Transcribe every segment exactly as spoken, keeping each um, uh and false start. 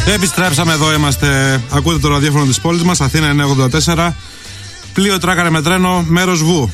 Επιστρέψαμε, εδώ είμαστε. Ακούτε το ραδιόφωνο της πόλης μας, Αθήνα εννιακόσια ογδόντα τέσσερα. Πλοίο τράκαρε με τρένο, μέρος Βου.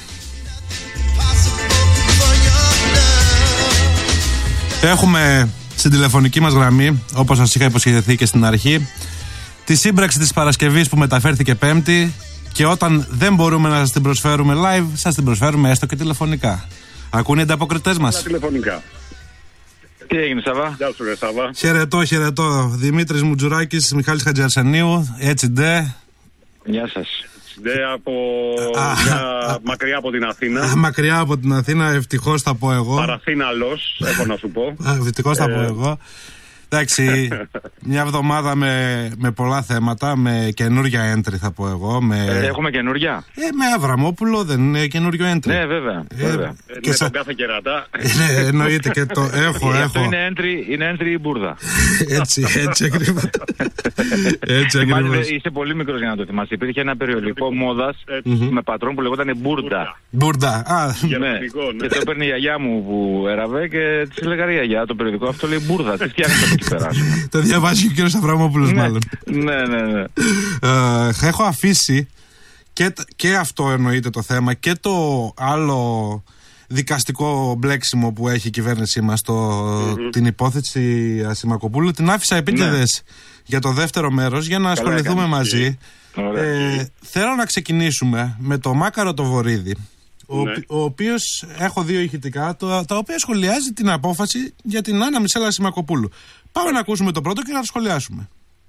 Έχουμε στην τηλεφωνική μας γραμμή, όπως σας είχα υποσχεθεί και στην αρχή, τη σύμπραξη της Παρασκευής που μεταφέρθηκε Πέμπτη, και όταν δεν μπορούμε να σας την προσφέρουμε live, σας την προσφέρουμε έστω και τηλεφωνικά. Ακούνε οι ανταποκριτές μας. Τηλεφωνικά. Τι έγινε, Σάβα? Γεια σου, ρε Σάβα. Χαιρετώ, χαιρετώ. Δημήτρης Μουτζουράκης, Μιχάλης Χατζιαρσενίου, έτσι ντε. Γεια σας. Ντε από μια... μακριά από την Αθήνα. Μακριά από την Αθήνα, ευτυχώς θα πω εγώ. Παραθήναλος, έχω να σου πω. Ευτυχώς θα ε... πω εγώ. Εντάξει, μια εβδομάδα με, με πολλά θέματα, με καινούργια entry θα πω εγώ. Με... Ε, έχουμε καινούργια. Ε, με Αβραμόπουλο δεν είναι καινούριο entry. Ναι, βέβαια. Ε, βέβαια. Ε, και με σα... τον κάθε κερατά. Ναι, εννοείται και το έχω, έχω. Αυτό είναι entry, είναι entry η μπουρδα. Έτσι, έτσι ακριβώς. Έτσι ακριβώς. Είσαι πολύ μικρός για να το θυμάσαι. Υπήρχε ένα περιοδικό μόδας mm-hmm. με πατρόν που λεγόταν Μπούρντα. Μπούρντα, α. Ναι. Ναι. Και το έπαιρνε η γιαγιά μου που έραβε και της έλεγα, ρε γιαγιά, το περιοδικό αυτό λέει Μπούρδα. Τι φτιάχνει από εκεί πέρα? Το διαβάζει και ο κύριος Αβραμόπουλος, μάλλον. Ναι, ναι, ναι. Έχω αφήσει και, και αυτό εννοείται το θέμα και το άλλο δικαστικό μπλέξιμο που έχει η κυβέρνησή μας, το, mm-hmm. την υπόθεση Ασημακοπούλου. Την άφησα επίτηδες ναι. για το δεύτερο μέρος για να Καλά ασχοληθούμε έκανες. μαζί. Ε, θέλω να ξεκινήσουμε με το Μάκαρο το Βορίδη. Ο, ναι. ο οποίος, έχω δύο ηχητικά, το, τα οποία σχολιάζει την απόφαση για την Άννα Μισέλα Ασημακοπούλου. Πάμε να ακούσουμε το πρώτο και να το σχολιάσουμε.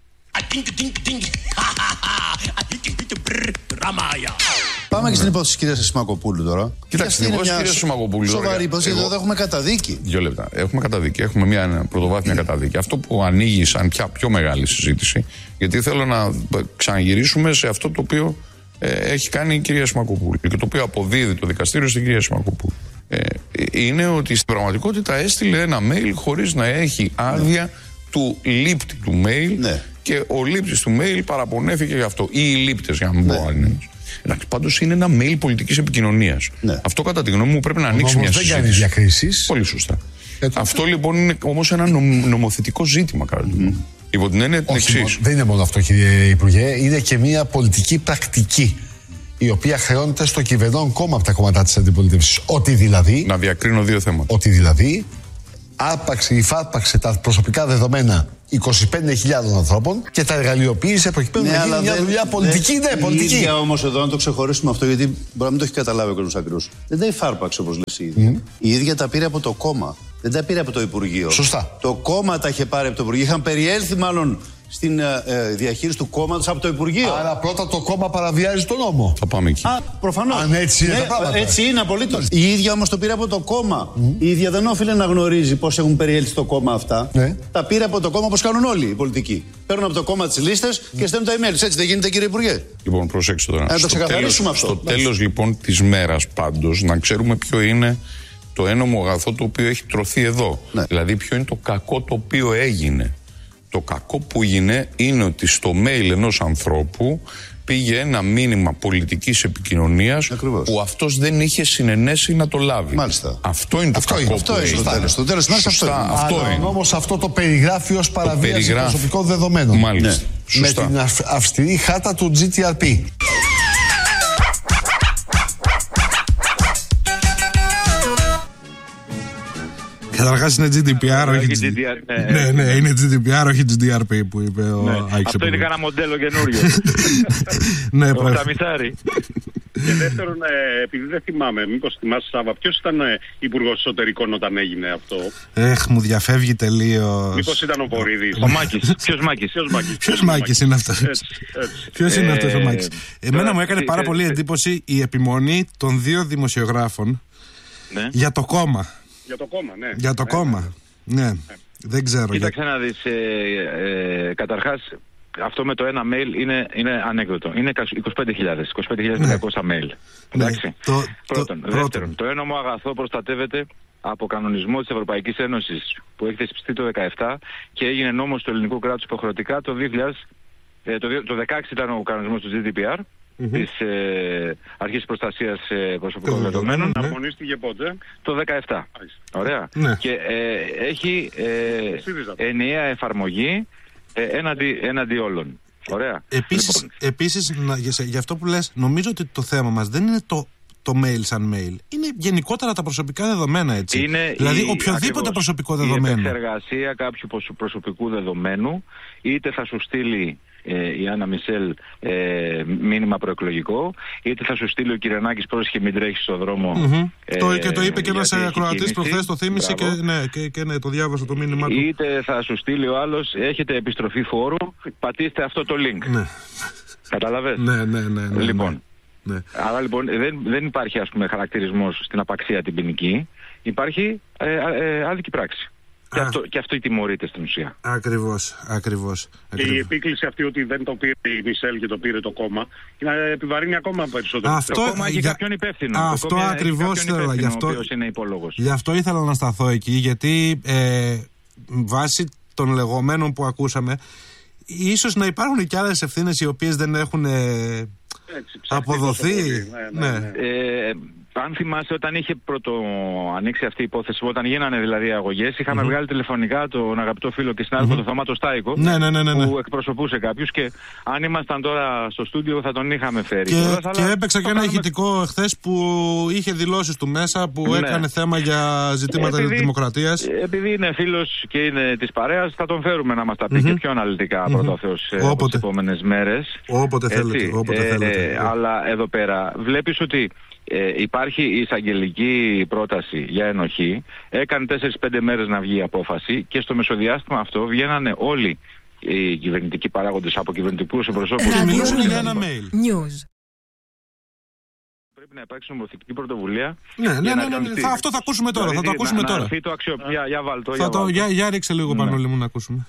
Πάμε και στην υπόθεση της κυρίας Ασημακοπούλου τώρα. Κοιτάξτε, την υπόθεση της κυρίας Ασημακοπούλου. Σοβαρή υπόθεση, εδώ έχουμε καταδίκη. Δύο λεπτά. Έχουμε καταδίκη. Έχουμε μια πρωτοβάθμια καταδίκη. Αυτό που ανοίγει σαν πια πιο μεγάλη συζήτηση, γιατί θέλω να ξαναγυρίσουμε σε αυτό το οποίο ε, έχει κάνει η κυρία Ασημακοπούλου και το οποίο αποδίδει το δικαστήριο στην κυρία Ασημακοπούλου. Ε, είναι ότι στην πραγματικότητα έστειλε ένα mail χωρίς να έχει άδεια ναι. του λήπτη του mail ναι. και ο λήπτης του mail παραπονέθηκε γι' αυτό, ή οι λήπτες, για να μην πω ναι. άλλο. Εντάξει, πάντως είναι ένα mail πολιτικής επικοινωνίας. Ναι. Αυτό κατά τη γνώμη μου πρέπει να ανοίξει μια συζήτηση. Δεν κάνει διακρίσεις. Πολύ σωστά. Ε, αυτό λοιπόν είναι όμως ένα νομ, νομοθετικό ζήτημα κατά τη γνώμη μου. Mm. Υπό την έννοια την εξής. Δεν είναι μόνο αυτό, κύριε Υπουργέ, είναι και μια πολιτική πρακτική, η οποία χρεώνεται στο κυβερνών κόμμα από τα κόμματα της αντιπολίτευσης. Ότι δηλαδή. Να διακρίνω δύο θέματα. Ότι δηλαδή άρπαξε ή φάρπαξε τα προσωπικά δεδομένα είκοσι πέντε χιλιάδες ανθρώπων και τα εργαλειοποίησε προκειμένου ναι, να γίνει μια δουλειά πολιτική. Ναι, ναι πολιτική. Η ίδια όμως εδώ, να το ξεχωρίσουμε αυτό, γιατί μπορεί να μην το έχει καταλάβει ο κόσμος ακριβώς. Δεν τα υφάρπαξε όπως λες η ίδια. Mm. Η ίδια τα πήρε από το κόμμα. Δεν τα πήρε από το Υπουργείο. Σωστά. Το κόμμα τα είχε πάρει από το Υπουργείο. Είχαν περιέλθει μάλλον στην ε, διαχείριση του κόμματος από το Υπουργείο. Άρα πρώτα το κόμμα παραβιάζει τον νόμο. Θα πάμε εκεί. Α, προφανώς. Αν έτσι είναι ναι, τα πράγματα. Έτσι είναι απολύτως. Η ίδια όμως το πήρε από το κόμμα. Mm. Η ίδια δεν όφιλε να γνωρίζει πώς έχουν περιέλθει στο κόμμα αυτά. Ναι. Τα πήρε από το κόμμα όπως κάνουν όλοι οι πολιτικοί. Παίρνουν από το κόμμα τις λίστες mm. και στέλνουν τα email. Έτσι δεν γίνεται, κύριε Υπουργέ? Λοιπόν, προσέξτε τώρα. Να το ξεκαθαρίσουμε αυτό. Στο τέλος λοιπόν της μέρας πάντως να ξέρουμε ποιο είναι το ένομο αγαθό το οποίο έχει τρωθεί εδώ. Ναι. Δηλαδή ποιο είναι το κακό το οποίο έγινε. Το κακό που έγινε είναι ότι στο mail ενός ανθρώπου πήγε ένα μήνυμα πολιτικής επικοινωνίας Ακριβώς. που αυτός δεν είχε συνενέσει να το λάβει. Μάλιστα. Αυτό είναι το αυτό κακό είναι, αυτό που έγινε. Στο τέλος, στο τέλος αυτό είναι. Αυτό είναι. Όμως αυτό το περιγράφει ως παραβίαση περιγράφει. προσωπικών δεδομένων. Μάλιστα. Ναι. Σωστά. Με την αυστηρή χάρτα του τζι τι αρ πι. Καταρχάς είναι τζι ντι πι αρ, όχι τζι ντι αρ. Ναι, ναι, είναι τζι ντι πι αρ, όχι τζι ντι αρ πι που είπε ο Άκης. Αυτό είναι κανένα μοντέλο καινούριο. Ναι, ο Ταμισάρη. Και δεύτερον, επειδή δεν θυμάμαι, μήπως θυμάσαι, Σάβα, ποιος ήταν υπουργός εσωτερικών όταν έγινε αυτό? Έχ, μου διαφεύγει τελείως. Μήπως ήταν ο Βορίδης? Ο Μάκης. Ποιος Μάκης? Ποιος Μάκης είναι αυτός? Ποιος είναι αυτός ο Μάκης? Εμένα μου έκανε πάρα πολύ εντύπωση η επιμονή των δύο δημοσιογράφων για το κόμμα. Για το κόμμα, ναι. Για το ναι, κόμμα, ναι. ναι. ναι. Δεν ξέρω. Κοίταξε για... να δεις, ε, ε, καταρχάς, αυτό με το ένα mail είναι, είναι ανέκδοτο. Είναι είκοσι πέντε χιλιάδες πεντακόσια ναι. mail. Εντάξει. Ναι. Το, πρώτον. Το, δεύτερον, το ένομο αγαθό προστατεύεται από κανονισμό της Ευρωπαϊκής Ένωσης που έχει θεσπιστεί το δεκαεπτά και έγινε νόμος του ελληνικού κράτους υποχρεωτικά το δύο χιλιάδες. Ε, το, το δεκαέξι ήταν ο κανονισμός του τζι ντι πι αρ. Mm-hmm. της ε, Αρχής Προστασίας ε, Προσωπικών Δεδομένων. Ναι. Απονίστηκε πότε? Το δεκαεπτά. Ωραία. Ναι. Και ε, έχει ε, ενιαία εφαρμογή ε, έναντι, έναντι όλων. Ωραία. Επίσης, λοιπόν. επίσης να, για, για αυτό που λες, νομίζω ότι το θέμα μας δεν είναι το, το mail σαν mail. Είναι γενικότερα τα προσωπικά δεδομένα, έτσι. Είναι δηλαδή, η, οποιοδήποτε ακριβώς, προσωπικό δεδομένο. Η επεξεργασία κάποιου προσωπικού δεδομένου, είτε θα σου στείλει Ε, η Άννα Μισελ ε, μήνυμα προεκλογικό, είτε θα σου στείλει ο Κυριανάκης πρόσεχε μην τρέχει στον δρόμο. Mm-hmm. ε, το, και το είπε και ένας ακροατής προχθές, το θύμισε και, ναι, και, και ναι, το διάβασα το μήνυμα του. Είτε θα σου στείλει ο άλλος, έχετε επιστροφή φόρου, πατήστε αυτό το link. Ναι. Καταλαβες. Ναι, ναι, ναι, ναι, λοιπόν, ναι. Ναι. Άρα λοιπόν δεν, δεν υπάρχει, ας πούμε, χαρακτηρισμός στην απαξία την ποινική, υπάρχει ε, ε, ε, άδικη πράξη. Και αυτό, και αυτό τιμωρείται στην ουσία. Ακριβώς, ακριβώς. Και η επίκληση αυτή ότι δεν το πήρε η Μισελ και το πήρε το κόμμα, να επιβαρύνει ακόμα περισσότερο. Αυτό, το κόμμα έχει για... κάποιον υπεύθυνο. Αυτό το ακριβώς θέλω. Γι' αυτό, είναι υπόλογος. Γι' αυτό ήθελα να σταθώ εκεί, γιατί ε, βάσει των λεγόμενων που ακούσαμε, ίσως να υπάρχουν και άλλες ευθύνες οι οποίες δεν έχουν ε, Έτσι, αποδοθεί. Ναι, ναι, ναι. Ε, αν θυμάσαι, όταν είχε πρώτο ανοίξει αυτή η υπόθεση, όταν γίνανε δηλαδή αγωγές, είχαμε mm-hmm. βγάλει τηλεφωνικά τον αγαπητό φίλο και συνάδελφο mm-hmm. τον Θωμάτο Στάικο, ναι, ναι, ναι, ναι, ναι. που εκπροσωπούσε κάποιους, και αν ήμασταν τώρα στο στούντιο θα τον είχαμε φέρει. Και, τώρα, και έπαιξα και ένα κάνουμε... ηχητικό εχθές που είχε δηλώσεις του μέσα, που ναι. έκανε θέμα για ζητήματα επειδή, δημοκρατίας. Επειδή είναι φίλος και είναι της παρέας, θα τον φέρουμε να μας τα πει mm-hmm. και πιο αναλυτικά mm-hmm. πρώτα ο Θεός τις επόμενες μέρες. Όποτε θέλετε. Όποτε ε, θέλετε. Ε, αλλά εδώ πέρα βλέπεις ότι Ε, υπάρχει η εισαγγελική πρόταση για ενοχή, έκανε τέσσερις πέντε μέρες να βγει η απόφαση, και στο μεσοδιάστημα αυτό βγαίνανε όλοι οι κυβερνητικοί παράγοντες από κυβερνητικούς εκπροσώπους και μιλούσαν για ένα mail. News. Πρέπει να υπάρξει νομοθετική πρωτοβουλία. Ναι, ναι, ναι, ναι, ναι. Θα, αυτό θα ακούσουμε τώρα. Δηλαδή, θα το ακούσουμε να, τώρα. Να έρθει το αξιο... για, για βάλτο, θα για, το, για, για ρίξε λίγο ναι. πάνω μου να ακούσουμε.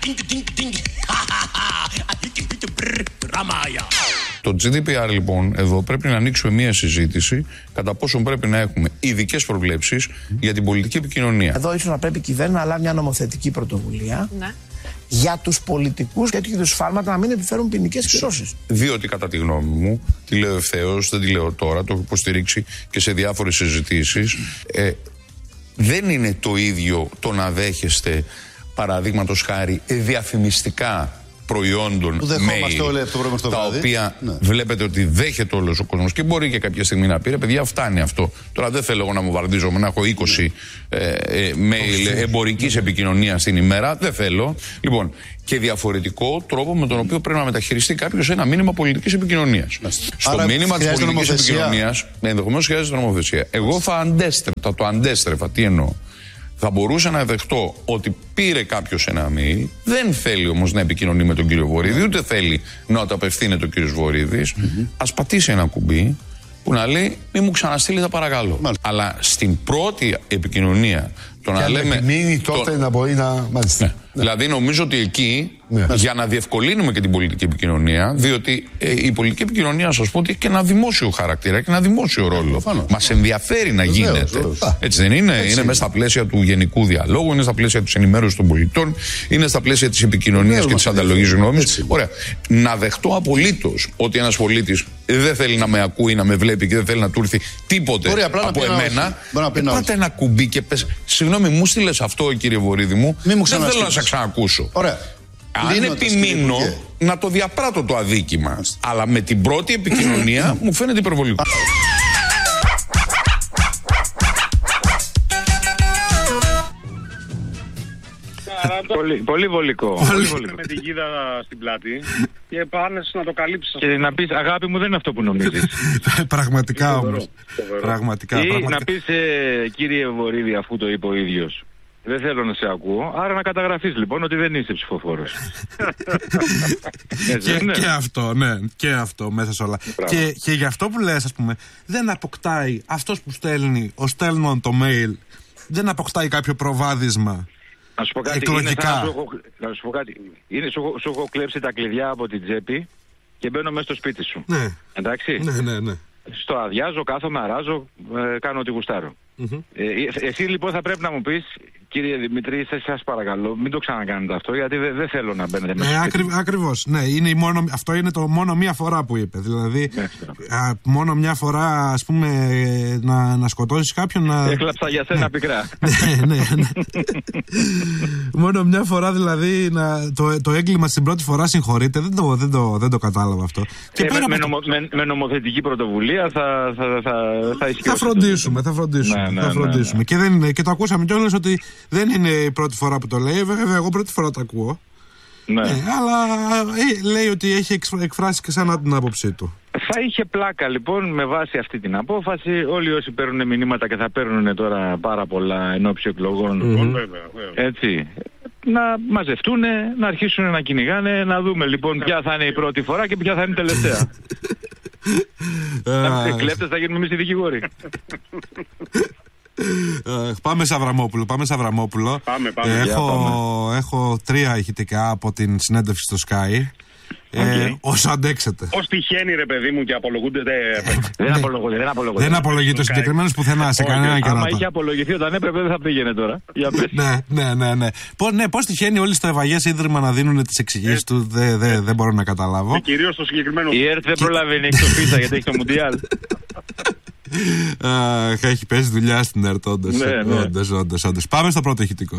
Το τζι ντι πι αρ λοιπόν εδώ πρέπει να ανοίξουμε μία συζήτηση κατά πόσον πρέπει να έχουμε ειδικές προβλέψεις mm. για την πολιτική επικοινωνία. Εδώ ίσως να πρέπει η κυβέρνηση να λάβει μια νομοθετική πρωτοβουλία ναι. για τους πολιτικούς και τέτοιου σφάλματα να μην επιφέρουν ποινικές κυρώσεις. Διότι κατά τη γνώμη μου, τη λέω ευθέως, δεν τη λέω τώρα, το έχω υποστηρίξει και σε διάφορες συζητήσεις, ε, δεν είναι το ίδιο το να δέχεστε παραδείγματος χάρη διαφημιστικά προϊόντων mail, τα βράδυ. οποία ναι. βλέπετε ότι δέχεται όλος ο κόσμος και μπορεί και κάποια στιγμή να πει ρε παιδιά φτάνει αυτό. Τώρα δεν θέλω εγώ να μου βαρδίζομαι να έχω είκοσι ε, ε, mail εμπορικής επικοινωνίας την ημέρα. Δεν θέλω. Λοιπόν, και διαφορετικό τρόπο με τον οποίο πρέπει να μεταχειριστεί κάποιος ένα μήνυμα πολιτικής επικοινωνίας. Στο Άρα, μήνυμα της πολιτικής επικοινωνίας ενδεχομένως χρειάζεται νομοθεσία. Εγώ θα αντέστρεφα, θα το αντέστρεφα. Τι εννοώ? Θα μπορούσα να δεχτώ ότι πήρε κάποιος ένα mail, δεν θέλει όμως να επικοινωνεί με τον κύριο Βορίδη, ούτε θέλει να το απευθύνεται ο κύριος Βορίδης. Mm-hmm. Ας πατήσει ένα κουμπί που να λέει μη μου ξαναστείλει, παρακαλώ. Μάλιστα. Αλλά στην πρώτη επικοινωνία το να λέμε. Μείνει τότε το... να μπορεί να. Μάλιστα. Ναι. Ναι. Δηλαδή νομίζω ότι εκεί ναι. για να διευκολύνουμε και την πολιτική επικοινωνία, διότι ε, η πολιτική επικοινωνία, να σας πω ότι έχει και ένα δημόσιο χαρακτήρα και ένα δημόσιο ρόλο. Μας ενδιαφέρει να βεβαίως, γίνεται. Βεβαίως. Έτσι δεν είναι? Έτσι είναι μέσα στα πλαίσια του γενικού διαλόγου, είναι στα πλαίσια της ενημέρωσης των πολιτών, είναι στα πλαίσια της επικοινωνίας και της ανταλλαγής γνώμης. Ωραία. Να δεχτώ απολύτως ότι ένας πολίτης δεν θέλει να με ακούει, να με βλέπει και δεν θέλει να του έρθει τίποτε Ωραία, από εμένα. Πάτε ένα κουμπί και πες, συγγνώμη, μου στείλες αυτό, κύριε Βορίδη μου, δεν θέλω να σε ξανακούσω. Ωραία. Αν επιμείνω να το διαπράττω το αδίκημα. Αλλά με την πρώτη επικοινωνία μου φαίνεται υπερβολικό. Πολύ, πολύ βολικό. Πολύ βολικό. Με την γίδα στην πλάτη και πάνε να το καλύψεις. Και να πεις αγάπη μου δεν είναι αυτό που νομίζεις. Πραγματικά όμως. Πραγματικά. Ή να πεις ε, κύριε Βορίδη, αφού το είπε ο ίδιος, δεν θέλω να σε ακούω, άρα να καταγραφείς λοιπόν ότι δεν είσαι ψηφοφόρος. και, ναι. και αυτό, ναι, και αυτό μέσα σε όλα. Και, και γι' αυτό που λες, ας πούμε, δεν αποκτάει αυτός που στέλνει, ο στέλνον το mail, δεν αποκτάει κάποιο προβάδισμα. Να σου πω κάτι, εκλογικά. Είναι, να, σου έχω, να σου πω κάτι. Είναι, σου, σου έχω κλέψει τα κλειδιά από την τσέπη και μπαίνω μέσα στο σπίτι σου. Ναι. Εντάξει. Ναι, ναι, ναι. Στο αδειάζω, κάθομαι, αράζω, ε, κάνω ό,τι γουστάρω. Mm-hmm. Ε, εσύ λοιπόν θα πρέπει να μου πεις κύριε Δημήτρη, σας παρακαλώ, μην το ξανακάνετε αυτό, γιατί δεν δε θέλω να μπαίνετε μέσα. Ε, ακρι, ακριβώς. Ναι, είναι η μόνο, αυτό είναι το μόνο μία φορά που είπε. Δηλαδή, α, μόνο μια φορά, ας πούμε, να, να σκοτώσεις κάποιον. Να... Έκλαψα για σένα πικρά. ναι, ναι, ναι. Μόνο μια φορά, δηλαδή, να, το, το έγκλημα στην πρώτη φορά συγχωρείται. Δεν το, δεν το, δεν το κατάλαβα αυτό. Και ε, πέρα με, το... νομο, με, με νομοθετική πρωτοβουλία θα, θα, θα, θα ισχύει. Θα φροντίσουμε, θα φροντίσουμε. Ναι, ναι, θα φροντίσουμε. Ναι, ναι. Και, δεν, και το ακούσαμε κιόλας ότι δεν είναι η πρώτη φορά που το λέει. Βέβαια, εγώ πρώτη φορά το ακούω. Ναι. Ε, αλλά ε, λέει ότι έχει εκφράσει και σαν την άποψή του. Θα είχε πλάκα λοιπόν με βάση αυτή την απόφαση όλοι όσοι παίρνουν μηνύματα και θα παίρνουν τώρα πάρα πολλά εν ώψη εκλογών, mm-hmm. έτσι, να μαζευτούν, να αρχίσουν να κυνηγάνε, να δούμε λοιπόν ποια θα είναι η πρώτη φορά και ποια θα είναι η τελευταία. Κλέπτες θα γίνουμε εμείς οι δικηγόροι. Uh, πάμε σε Αβραμόπουλο. Πάμε σε Αβραμόπουλο. Πάμε, πάμε, έχω, πάμε. έχω τρία ηχητικά από την συνέντευξη στο Sky. Okay. Ε, όσο αντέξετε. Πώς τυχαίνει, ρε παιδί μου, και απολογούνται. Δεν απολογούνται, δεν απολογούνται. Δεν απολογείται ο συγκεκριμένος πουθενά σε κανένα κεράτα. Αν είχε απολογηθεί όταν έπρεπε, δεν θα πήγαινε τώρα. ναι, ναι, ναι, ναι. Πώς ναι, τυχαίνει όλοι στο Ευαγές Ίδρυμα να δίνουν τις εξηγήσεις του, δεν δε, δε μπορώ να καταλάβω. Κυρίως το συγκεκριμένο. Η ΕΡΤ δεν προλαβαίνει να έχει το πίτα γιατί έχει το Μουντιάλ. Αχ, έχει πέσει δουλειά στην ΕΡΤ, όντως. Ναι, ναι. Όντως, όντως, όντως. Πάμε στο πρώτο ηχητικό.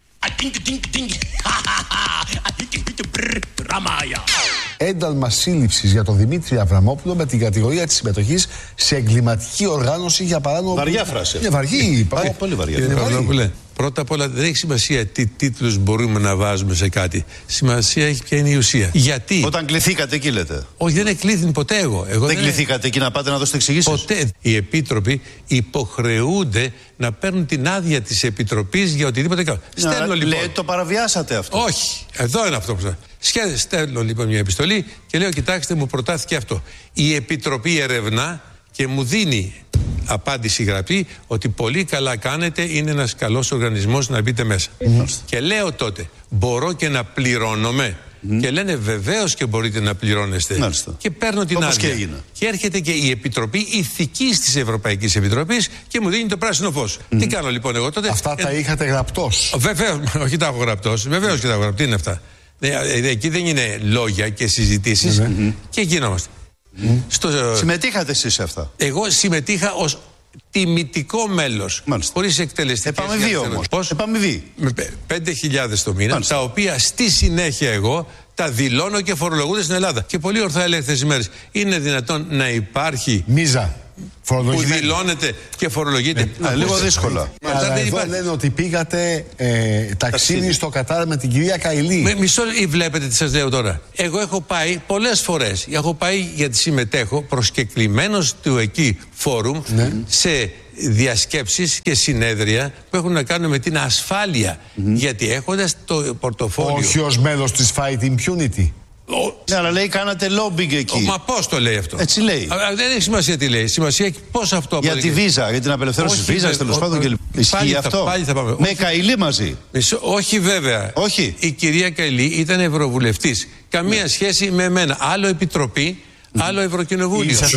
Ένταλμα σύλληψης για τον Δημήτρη Αβραμόπουλο με την κατηγορία της συμμετοχής σε εγκληματική οργάνωση για παράνομο. Βαριά φράση. Είναι βαργή. Πολύ, πολύ βαριά. Πρώτα απ' όλα δεν έχει σημασία τι τίτλους μπορούμε να βάζουμε σε κάτι. Σημασία έχει ποια είναι η ουσία. Γιατί. Όταν κληθήκατε εκεί λέτε. Όχι, δεν εκλήθην ποτέ εγώ. εγώ δεν δεν κληθήκατε εκεί να πάτε να δώσετε εξηγήσεις. Ποτέ. Οι επίτροποι υποχρεούνται να παίρνουν την άδεια της Επιτροπής για οτιδήποτε κάνουν. Να, Στέλνω λοιπόν. Λέει, το παραβιάσατε αυτό. Όχι. Εδώ είναι αυτό που σας. Σχέδε, στέλνω λοιπόν μια επιστολή και λέω: κοιτάξτε, μου προτάθηκε αυτό. Η Επιτροπή ερευνά και μου δίνει απάντηση γραπτή ότι πολύ καλά κάνετε, είναι ένας καλός οργανισμός να μπείτε μέσα. Mm. Και λέω τότε, μπορώ και να πληρώνομαι. Mm. Και λένε βεβαίως και μπορείτε να πληρώνεστε. Μάλιστα. Και παίρνω την Όπως άδεια. Και, και έρχεται και η Επιτροπή Ηθικής της Ευρωπαϊκής Επιτροπής και μου δίνει το πράσινο φως. Mm. Τι κάνω λοιπόν εγώ τότε. Αυτά τα ε... είχατε γραπτός. Βεβαίως, όχι τα έχω γραπτός. Βεβαίως και τα έχω γραπτός. Τι είναι αυτά. Εκεί δεν είναι λόγια και συζητήσεις. Mm. Και γινόμαστε. Mm. Στο... Συμμετείχατε εσείς σε αυτά. Εγώ συμμετείχα ως τιμητικό μέλος. Χωρίς εκτελεστικές. Επαμοιβή όμως. Πώς? Επαμοιβή. Με πέντε χιλιάδες το μήνα. Μάλιστα. Τα οποία στη συνέχεια εγώ τα δηλώνω και φορολογούνται στην Ελλάδα. Και πολύ ορθά έλεγε αυτές τις μέρες. Είναι δυνατόν να υπάρχει μίζα που δηλώνεται και φορολογείται. Ναι, λίγο δύσκολα. Αλλά εδώ λένε ότι πήγατε ε, ταξίδι στο Κατάρ με την κυρία Καηλή. Με, μισό βλέπετε τι σας λέω τώρα. Εγώ έχω πάει πολλές φορές. Έχω πάει γιατί συμμετέχω προσκεκλημένος του εκεί φόρουμ ναι. σε διασκέψεις και συνέδρια που έχουν να κάνουν με την ασφάλεια. Mm-hmm. Γιατί έχοντας το πορτοφόλιο. Όχι ως μέλος της Fight Impunity. Ο... Ναι, αλλά λέει κάνατε lobbying εκεί. Μα πώς το λέει αυτό. Έτσι λέει. Α, δεν έχει σημασία τι λέει. Σημασία έχει πώς αυτό αποδεικνύει. Για τη βίζα, για την απελευθέρωση της βίζας, τέλος πάντων. Και... Ισχύει αυτό. Πάλι θα πάμε. Με Καηλή μαζί. Μισό, όχι βέβαια. Όχι. Η κυρία Καηλή ήταν ευρωβουλευτής. Καμία ναι. σχέση με εμένα. Άλλο επιτροπή, mm. άλλο ευρωκοινοβούλιο. Είσαι...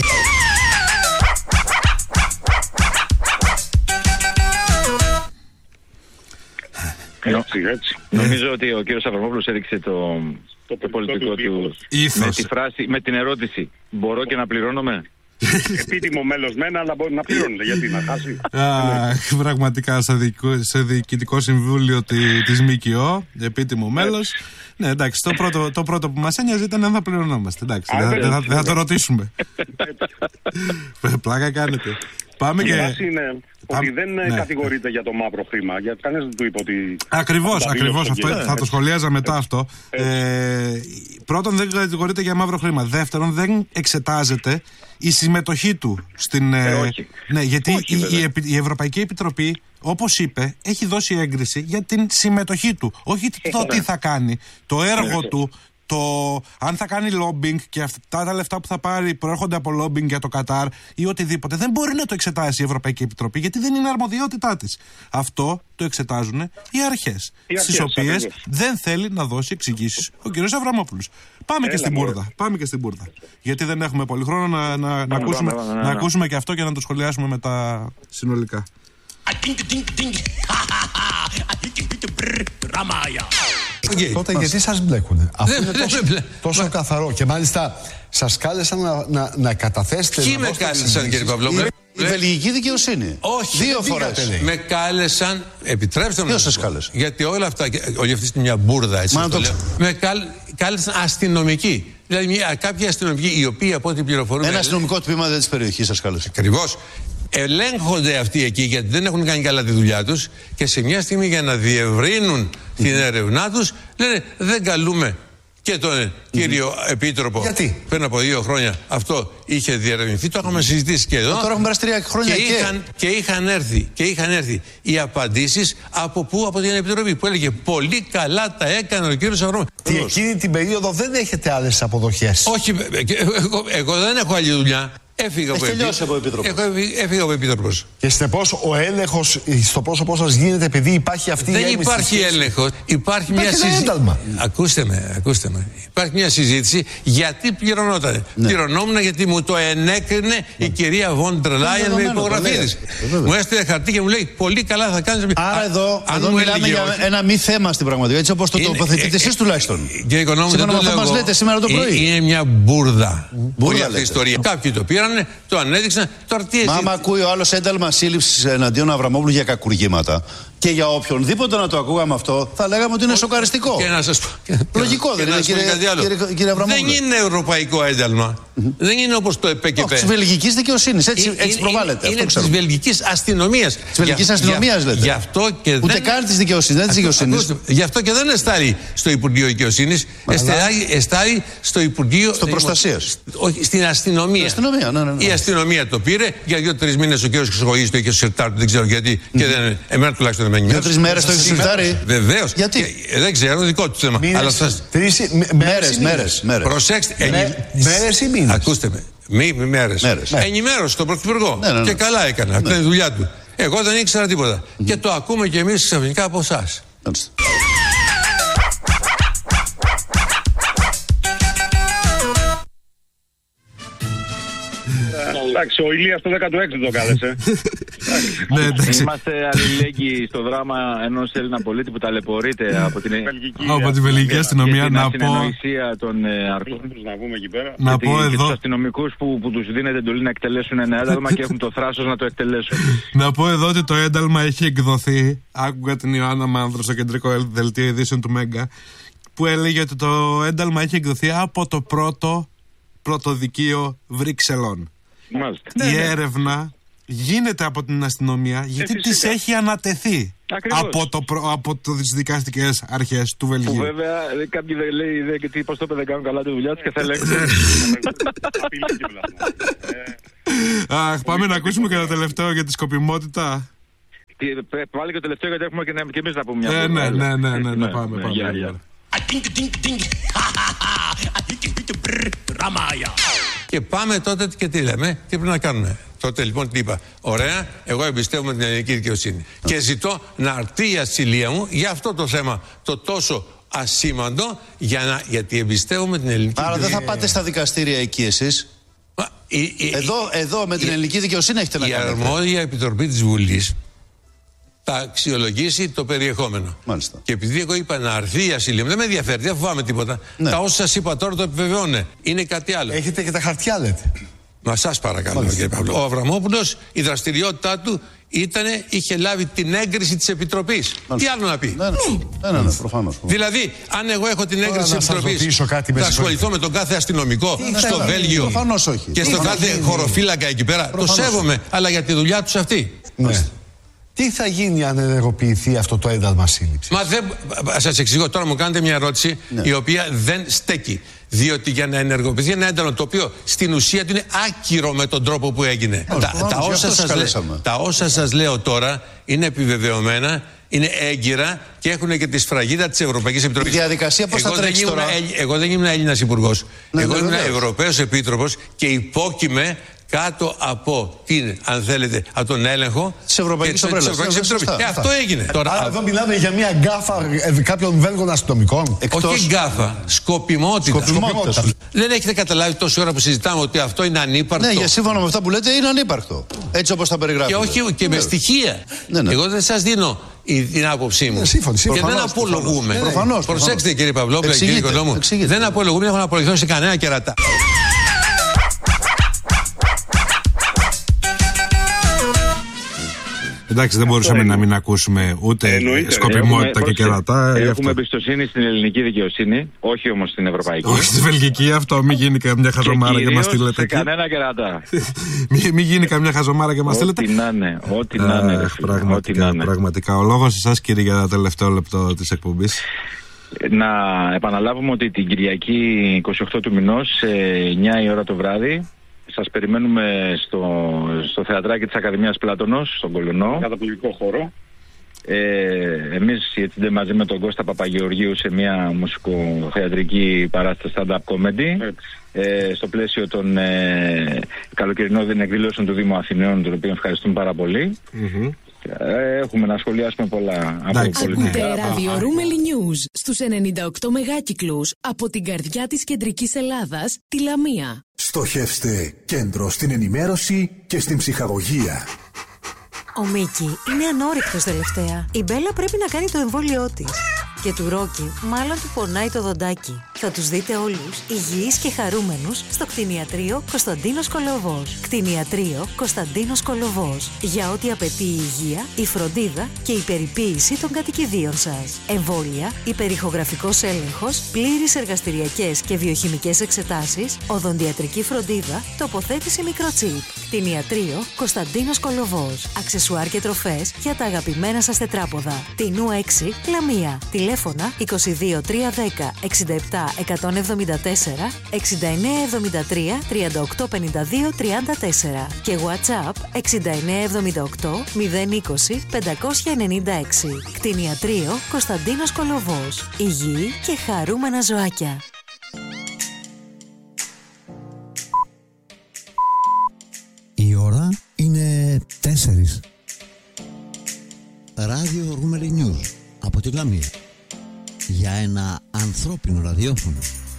Έτσι, έτσι. Νομίζω ότι ο κύριος Αβραμόπουλος έδειξε το, το, το πολιτικό του με τη φράση, με την ερώτηση «Μπορώ και να πληρώνομαι?» Επίτιμο μέλος μένα, αλλά μπορεί να πληρώνεται. Γιατί να χάσει. Α, πραγματικά σε, διοικητικό, σε διοικητικό συμβούλιο τη, της ΜΚΟ, επίτιμο μέλος. Ναι, εντάξει, το πρώτο, το πρώτο που μας ένοιαζε ήταν αν θα πληρωνόμαστε. Εντάξει, δεν δε, δε, δε θα το ρωτήσουμε. Πλάκα κάνετε. Πάμε και... είναι ότι δεν ναι. κατηγορείται για το μαύρο χρήμα. Γιατί κανένας δεν του είπε ότι... Ακριβώς, ακριβώς. Αυτό, θα το σχολιάζα μετά αυτό. Ε, πρώτον, δεν κατηγορείται για μαύρο χρήμα. Δεύτερον, δεν εξετάζεται η συμμετοχή του στην... Ε, όχι. Ναι, γιατί όχι, η, η, η Ευρωπαϊκή Επιτροπή, όπως είπε, έχει δώσει έγκριση για την συμμετοχή του. Όχι το τι θα κάνει. Το έργο του, το αν θα κάνει lobbying και αυτά τα λεφτά που θα πάρει προέρχονται από lobbying για το Κατάρ ή οτιδήποτε, δεν μπορεί να το εξετάσει η Ευρωπαϊκή Επιτροπή, γιατί δεν είναι αρμοδιότητά της. Αυτό το εξετάζουν οι αρχές, στις οποίες δεν θέλει να δώσει εξηγήσεις ο κ. Αβραμόπουλος. Πάμε Έλα, και στην μπουρδα. Πάμε και στην μπουρδα. Γιατί δεν έχουμε πολύ χρόνο να, να, να, ακούσουμε, να ακούσουμε και αυτό και να το σχολιάσουμε μετά συνολικά. Τότε γιατί σας μπλέκουνε? Αυτό είναι τόσο, τόσο καθαρό. Και μάλιστα σας κάλεσαν να, να, να καταθέσετε. Ποιοι με κάλεσαν, κύριε Παυλόπουλε? Η βελγική δικαιοσύνη. Όχι. Δύο φορές. Με κάλεσαν. Επιτρέψτε μου. Ποιος σας κάλεσε? Γιατί όλα αυτά. Όλη αυτή είναι μια μπουρδα. Έτσι. Το λέω. Με καλ, κάλεσαν αστυνομικοί. Δηλαδή μια, κάποιοι αστυνομικοί οι οποίοι από ό,τι πληροφορούν. Ένα αστυνομικό τμήμα της περιοχής σας κάλεσε. Ακριβώς. Ελέγχονται αυτοί εκεί γιατί δεν έχουν κάνει καλά τη δουλειά τους και σε μια στιγμή για να διευρύνουν mm. την έρευνά τους λένε δεν καλούμε και τον mm. κύριο Επίτροπο. Γιατί? Πριν από δύο χρόνια αυτό είχε διερευνηθεί, το είχαμε συζητήσει και εδώ. Τώρα έχουμε περάσει τρία χρόνια και, και... Είχαν, και, είχαν έρθει, και είχαν έρθει οι απαντήσεις από πού? Από την Επιτροπή που έλεγε πολύ καλά τα έκανε ο κύριος Αβραμόπουλος. Και εκείνη την περίοδο δεν έχετε άλλες αποδοχές? Όχι, εγώ, εγώ δεν έχω άλλη δουλειά. Έφυγα από, από Επίτροπος. Έφυγα από Επίτροπος. Και συνεπώς ο έλεγχος στο πρόσωπό σας γίνεται επειδή υπάρχει αυτή δεν η έλλειψη. Δεν υπάρχει έλεγχος. Υπάρχει, υπάρχει μια συζήτηση. Ακούστε με, ακούστε με. Υπάρχει μια συζήτηση γιατί πληρωνόταν. Ναι. Πληρωνόμουν γιατί μου το ενέκρινε ναι. η κυρία Βόντερ Λάιεν με υπογραφή της. Μου έστειλε χαρτί και μου λέει πολύ καλά θα κάνεις. Άρα εδώ, αν εδώ μιλάμε για όχι. ένα μη θέμα στην πραγματικότητα. Έτσι όπως το τοποθετείτε εσείς τουλάχιστον. Κύριε Οικονόμου, δεν το μας λέτε σήμερα το πρωί. Είναι μια μπουρδα. Όλη αυτή η ιστορία. Κάποιοι το πήραν. Το ανέδειξαν, το αρτίες. Μα άμα ακούει ο άλλος ένταλμα σύλληψης εναντίον Αβραμόπουλου για κακουργήματα και για οποιονδήποτε να το ακούγαμε αυτό, θα λέγαμε ότι είναι σοκαριστικό. Και να σας πω. Λογικό δεν είναι, κύριε, κύριε, κύριε Αβραμόπουλου? Δεν είναι ευρωπαϊκό ένταλμα. Mm-hmm. Δεν είναι όπως το ΕΠΕΚΕΠΕ. Της βελγικής δικαιοσύνης, έτσι, έτσι προβάλλεται. Είναι της βελγικής αστυνομίας. Της βελγικής αστυνομίας λέτε. Γι' αυτό και Ούτε δεν... καν της δικαιοσύνης, δεν της δικαιοσύνης. Γι' αυτό και δεν εστάλει στο Υπουργείο Δικαιοσύνης, εστάλει στο Υπουργείο... Στο Προστασίας. Όχι, στην αστυνομία. Αστυνομία, ναι, ναι, ναι. Η αστυνομία το πήρε για δύο-τρεις μήνες ο κύριος Χρυσοχοίδης το είχε στο σιρτάρι του, δεν ξέρω γιατί. Και δεν, εμένα τουλάχιστον δεν με ενημέρωσε. Δύο-τρεις μέρες το είχε στο σιρτάρι. Βεβαίως. Γιατί? Δεν ξέρω, δικό του θέμα. Μέρες, μέρες. Προσέξτε. Μέρες ή μήνες? Ακούστε με. Μη μέρες. Ενημέρωσε τον Πρωθυπουργό. Και καλά έκανε. Αυτή είναι η δουλειά του. Εγώ δεν ήξερα τίποτα. Και το ακούμε κι εμείς ξαφνικά από εσάς. Εντάξει, ο Ηλίας το δέκατο έξι το κάλεσε. Ναι, εντάξει. Είμαστε αλληλέγγυοι στο δράμα ενός Έλληνα πολίτη που ταλαιπωρείται από την από την βελγική αστυνομία. Να πω. Των αρχών. Να πούμε εκεί πέρα. Να πω εδώ. Τους αστυνομικούς που, που τους δίνεται εντολή να εκτελέσουν ένα ένταλμα και έχουν το θράσος να το εκτελέσουν. Να πω εδώ ότι το ένταλμα έχει εκδοθεί. Άκουγα την Ιωάννα Μάνδρο στο κεντρικό δελτίο ειδήσεων του Μέγκα, που έλεγε ότι το ένταλμα έχει εκδοθεί από το πρώτο πρωτοδικείο Βρυξελών. Μάλιστα. Η ναι, έρευνα γίνεται από την αστυνομία γιατί ε, της έχει ανατεθεί από, το, από το, τις δικαστικές αρχές του Βελγίου. Που βέβαια κάποιοι δεν λέει γιατί πώς το είπε δεν κάνουν καλά τη δουλειά τους και θα ελέγξουν. Αχ, πάμε να ακούσουμε και το τελευταίο για τη σκοπιμότητα. Πάλι και το τελευταίο γιατί έχουμε και εμείς να πούμε μια φορά. Ναι, ναι, ναι, ναι, ναι, πάμε, πάμε. Και πάμε τότε και τι λέμε, τι πρέπει να κάνουμε. Τότε λοιπόν τι είπα. Ωραία, εγώ εμπιστεύομαι την ελληνική δικαιοσύνη. Και ζητώ να αρθεί η ασυλία μου για αυτό το θέμα το τόσο ασήμαντο, για να, γιατί εμπιστεύομαι την ελληνική Άρα δικαιοσύνη. δεν θα πάτε στα δικαστήρια εκεί εσείς. Η, η, εδώ, εδώ με την η, ελληνική δικαιοσύνη έχετε να κάνετε. Η αρμόδια επιτροπή της Βουλής θα αξιολογήσει το περιεχόμενο. Μάλιστα. Και επειδή εγώ είπα να αρθεί η ασυλία μου, δεν με ενδιαφέρει, δεν φοβάμαι τίποτα. Ναι. Τα όσα σας είπα τώρα το επιβεβαιώνε. Είναι κάτι άλλο. Έχετε και τα χαρτιά, λέτε. Μα σας παρακαλώ, κύριε Παύλο. Ο Αβραμόπουλος, η δραστηριότητά του ήταν, είχε λάβει την έγκριση της Επιτροπής. Μάλιστα. Τι άλλο να πει. Ναι, ναι, ναι, ναι, προφανώς. Δηλαδή, αν εγώ έχω την έγκριση της Επιτροπής, θα ασχοληθώ με τον κάθε αστυνομικό στο Βέλγιο προφανώς όχι. Και στο κάθε χωροφύλακα εκεί πέρα. Το σέβομαι, αλλά για τη δουλειά τους αυτή. Τι θα γίνει αν ενεργοποιηθεί αυτό το ένταλμα σύλληψης? Μα δεν. Σας εξηγώ, τώρα μου κάνετε μια ερώτηση ναι. η οποία δεν στέκει. Διότι για να ενεργοποιηθεί ένα ένταλμα το οποίο στην ουσία του είναι άκυρο με τον τρόπο που έγινε. Oh, τα, τα, όσα σας λέ, τα όσα σας λέω τώρα είναι επιβεβαιωμένα, είναι έγκυρα και έχουν και τη σφραγίδα της Ευρωπαϊκής Επιτροπής. Η διαδικασία πώς θα τρέξει τώρα? Εγώ δεν ήμουν Έλληνας Υπουργός. Ναι, εγώ ήμουν Ευρωπαίος Επίτροπος και υπόκειμε κάτω από την, αν θέλετε, από τον έλεγχο της Ευρωπαϊκής Επιτροπής. Και αυτό έγινε. Τώρα, άρα εδώ μιλάμε για μια γκάφα κάποιων Βέλγων αστυνομικών. Όχι γκάφα, σκοπιμότητα. σκοπιμότητα. Δεν έχετε καταλάβει τόση ώρα που συζητάμε ότι αυτό είναι ανύπαρκτο? Ναι, για σύμφωνα με αυτά που λέτε είναι ανύπαρκτο. Έτσι όπως τα περιγράφετε. Και όχι και με στοιχεία. Ναι, ναι. Εγώ δεν σας δίνω την άποψή μου. Ναι, σύμφωνη, σύμφωνη. Και δεν απολογούμε. Προφανώς. Προσέξτε κύριε Παυλόπουλο, κύριε Κοντόμου. Δεν απολογούμε, δεν έχω να απολογηθώ σε κανένα κερατά. Εντάξει, δεν μπορούσαμε να μην ακούσουμε ούτε Εννοείται. σκοπιμότητα έχουμε, και κερατά. Έχουμε εμπιστοσύνη στην ελληνική δικαιοσύνη, όχι όμως στην ευρωπαϊκή. Όχι στη βελγική, αυτό. Μην γίνει καμιά χαζομάρα και, και μας στείλετε εκεί. Κανένα κερατά. μην, μην γίνει καμιά χαζομάρα και μας στείλετε. Ό,τι να είναι. Ό,τι να είναι. Πραγματικά, πραγματικά. Ο λόγος εσάς, κύριε, για το τελευταίο λεπτό της εκπομπής. Να επαναλάβουμε ότι την Κυριακή εικοστή ογδόη του μηνός, σε εννιά η ώρα το βράδυ, σας περιμένουμε στο, στο θεατράκι της Ακαδημίας Πλάτωνος, στον Κολονό. Καταπληκτικό χώρο. Ε, εμείς γιατί μαζί με τον Κώστα Παπαγεωργίου σε μια μουσικοθεατρική παράσταση stand-up comedy ε, στο πλαίσιο των ε, καλοκαιρινών εκδηλώσεων του Δήμου Αθηναίων, τον οποίο ευχαριστούμε πάρα πολύ. Mm-hmm. Έχουμε να σχολιάσουμε πολλά από πολιτικά. Ακούτε ραδιορούμελη News στους ενενήντα οκτώ μεγάκυκλους από την καρδιά της κεντρικής Ελλάδας, τη Λαμία. Στοχεύστε κέντρο στην ενημέρωση και στην ψυχαγωγία. Ο Μίκη είναι ανόρεκτος τελευταία. Η Μπέλα πρέπει να κάνει το εμβόλιό της. Και του Ρόκι μάλλον του πονάει το δοντάκι. Θα τους δείτε όλους υγιείς και χαρούμενους στο κτηνιατρίο Κωνσταντίνος Κολοβός. Κτηνιατρίο Κωνσταντίνος Κολοβός. Για ό,τι απαιτεί η υγεία, η φροντίδα και η περιποίηση των κατοικιδίων σας. Εμβόλια, υπερηχογραφικός έλεγχος, πλήρεις εργαστηριακές και βιοχημικές εξετάσεις, οδοντιατρική φροντίδα, τοποθέτηση μικροτσίπ. Κτηνιατρίο Κωνσταντίνος Κολοβός. Αξεσουάρ και τροφές για τα αγαπημένα σας τετράποδα. Τινού έξι, Λαμία. Τηλέφωνα είκοσι δύο τριακόσια δέκα εξήντα επτά εκατόν εβδομήντα τέσσερα, εξήντα εννέα εβδομήντα τρία τριάντα οκτώ πενήντα δύο τριάντα τέσσερα και WhatsApp εξήντα εννέα εβδομήντα οκτώ μηδέν είκοσι πεντακόσια ενενήντα έξι. Κτηνιατρίο Κωνσταντίνος Κολοβός. Υγιή και χαρούμενα ζωάκια. Η ώρα είναι τέσσερις. Ράδιο Ρούμελι News από τη Λαμία. Για ένα ανθρώπινο ραδιόφωνο.